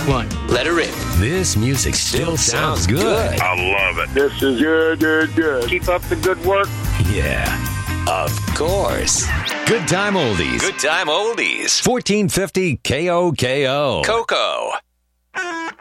one. Let her rip. This music still sounds good. I love it. This is good. Keep up the good work. Yeah. Of course. Good Time Oldies. Good Time Oldies. 1450 KOKO. Coco.